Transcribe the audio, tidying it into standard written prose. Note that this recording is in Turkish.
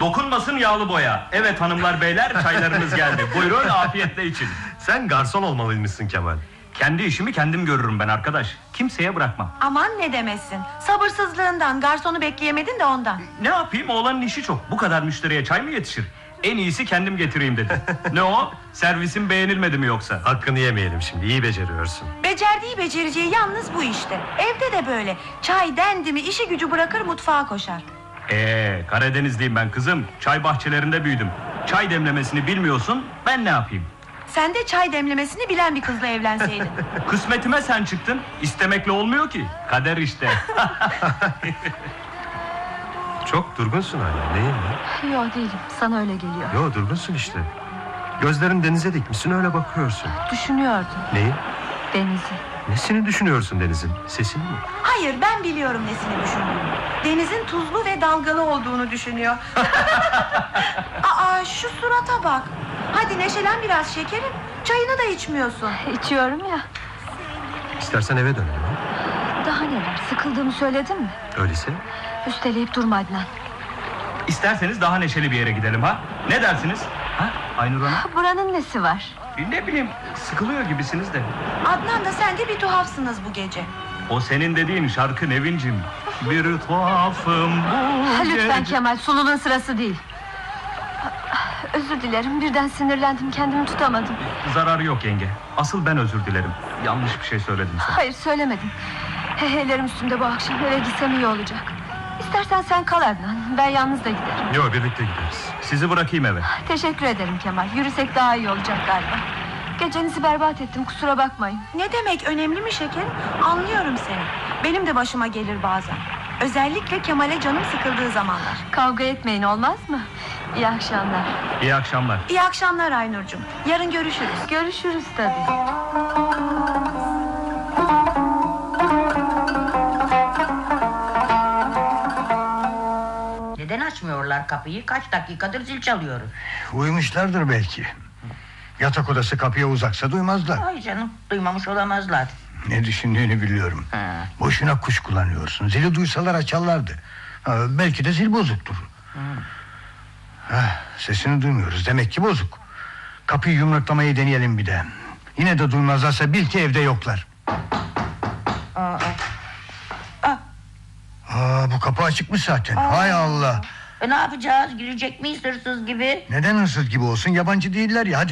Dokunmasın yağlı boya. Evet hanımlar beyler, çaylarınız geldi. Buyurun afiyetle için. Sen garson olmalıymışsın Kemal. Kendi işimi kendim görürüm ben arkadaş. Kimseye bırakmam. Aman ne demezsin. Sabırsızlığından garsonu bekleyemedin de ondan. Ne yapayım, oğlanın işi çok. Bu kadar müşteriye çay mı yetişir? En iyisi kendim getireyim dedi. Ne o? Servisim beğenilmedi mi yoksa? Hakkını yemeyelim şimdi, iyi beceriyorsun. Becerdiği becereceği yalnız bu işte. Evde de böyle. Çay dendi mi işi gücü bırakır mutfağa koşar. Karadenizliyim ben kızım. Çay bahçelerinde büyüdüm. Çay demlemesini bilmiyorsun, ben ne yapayım? Sen de çay demlemesini bilen bir kızla evlenseydin. Kısmetime sen çıktın. İstemekle olmuyor ki. Kader işte. Çok durgunsun hala, neyin var? Yok değilim, sana öyle geliyor. Yo, durgunsun işte. Gözlerini denize dikmişsin, öyle bakıyorsun. Düşünüyordum Neyi? denizi. Nesini düşünüyorsun Deniz'in? Sesini mi? Hayır, ben biliyorum nesini düşündüğünü. Denizin tuzlu ve dalgalı olduğunu düşünüyor. Aa, şu surata bak. Hadi neşelen biraz şekerim. Çayını da içmiyorsun. İçiyorum ya. İstersen eve dönelim ha? Daha neler, sıkıldığımı söyledim mi? Öyleyse. Üsteleyip durma Adnan. İsterseniz daha neşeli bir yere gidelim ha? Ne dersiniz? Ha? Aynur Hanım? Buranın nesi var? Ne bileyim, sıkılıyor gibisiniz de. Adnan da sen de bir tuhafsınız bu gece. O senin dediğin şarkı Nevincim. Bir tuhafım bu Lütfen gece. Kemal, sululuğun sırası değil. Özür dilerim, birden sinirlendim, kendimi tutamadım. Zararı yok yenge. Asıl ben özür dilerim. Yanlış bir şey söyledim sana. Hayır, söylemedim. Heyheylerim üstümde bu akşam, eve gitsem iyi olacak. İstersen sen kal Adnan, ben yalnız da giderim. Yo, birlikte gideriz. Sizi bırakayım eve. Teşekkür ederim Kemal, yürüsek daha iyi olacak galiba. Gecenizi berbat ettim, kusura bakmayın. Ne demek, önemli mi şekerim? Anlıyorum seni. Benim de başıma gelir bazen. Özellikle Kemal'e canım sıkıldığı zamanlar. Kavga etmeyin, olmaz mı? İyi akşamlar. İyi akşamlar. İyi akşamlar Aynurcuğum. Yarın görüşürüz. Görüşürüz tabii. Neden açmıyorlar kapıyı? Kaç dakikadır zil çalıyorum. Uyumuşlardır belki. Yatak odası kapıya uzaksa duymazlar. Ay canım, duymamış olamazlar. Ne düşündüğünü biliyorum. Boşuna kuş kullanıyorsun. Zili duysalar açarlardı. Belki de zil bozuktur. Sesini duymuyoruz. Demek ki bozuk. Kapıyı yumruklamayı deneyelim bir de. Yine de duymazlarsa bil ki evde yoklar. Bu kapı açıkmış zaten. Hay Allah. Ne yapacağız? Girecek miyiz hırsız gibi? Neden hırsız gibi olsun? Yabancı değiller ya. Hadi